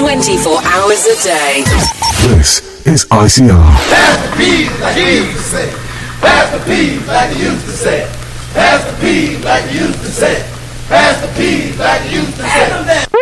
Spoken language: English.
24 hours a day. This is ICR. Pass the peas like you used to say. Pass the peas like you used to say. Pass the peas like you used to say. Pass the peas like you used to say.